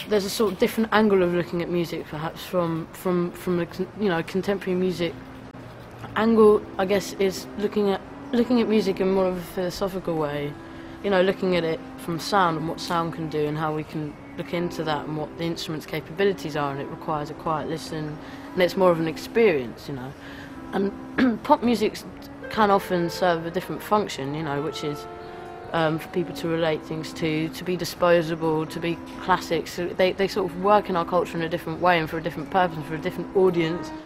there's a sort of different angle of looking at music, perhaps from the contemporary music angle. I guess is looking at music in more of a philosophical way. Looking at it from sound and what sound can do and how we can look into that and what the instrument's capabilities are, and it requires a quiet listen, and it's more of an experience, And pop music can often serve a different function, which is for people to relate things to be disposable, to be classics. So they sort of work in our culture in a different way and for a different purpose and for a different audience.